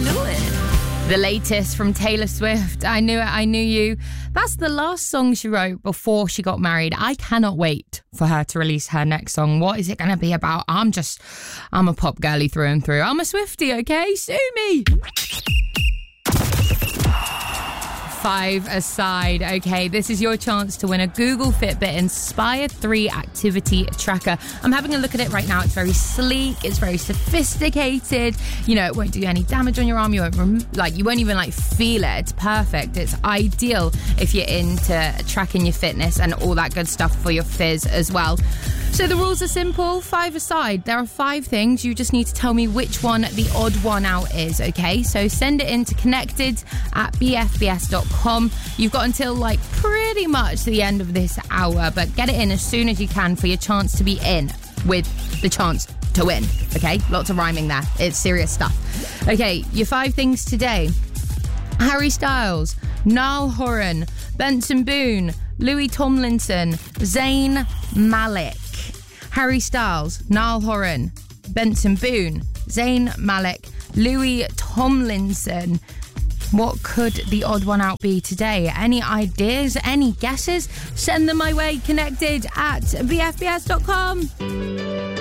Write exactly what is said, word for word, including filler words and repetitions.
Lewis. The latest from Taylor Swift. I Knew It, I Knew You. That's the last song she wrote before she got married. I cannot wait for her to release her next song. What is it going to be about? I'm just, I'm a pop girly through and through. I'm a Swiftie, okay? Sue me. Five aside. Okay, this is your chance to win a Google Fitbit Inspire three activity tracker. I'm having a look at it right now. It's very sleek. It's very sophisticated. You know, it won't do any damage on your arm. You won't rem- like. You won't even like feel it. It's perfect. It's ideal if you're into tracking your fitness and all that good stuff for your fizz as well. So the rules are simple. Five aside. There are five things. You just need to tell me which one the odd one out is, okay? So send it in to connected at b f b s dot com. You've got until like pretty much the end of this hour, but get it in as soon as you can for your chance to be in with the chance to win, okay? Lots of rhyming there. It's serious stuff. Okay, your five things today. Harry Styles, Niall Horan, Benson Boone, Louis Tomlinson, Zayn Malik. Harry Styles, Niall Horan, Benson Boone, Zayn Malik, Louis Tomlinson. What could the odd one out be today? Any ideas? Any guesses? Send them my way. Connected at b f b s dot com.